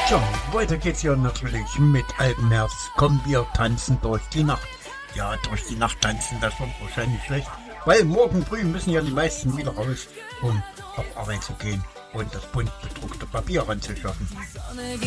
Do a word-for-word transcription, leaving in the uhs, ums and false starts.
Tja, weiter geht's ja natürlich mit Alpenherbst. Kommen wir tanzen durch die Nacht. Ja, durch die Nacht tanzen, das wird wahrscheinlich schlecht, weil morgen früh müssen ja die meisten wieder raus, um auf Arbeit zu gehen und das bunt bedruckte Papier ranzuschaffen.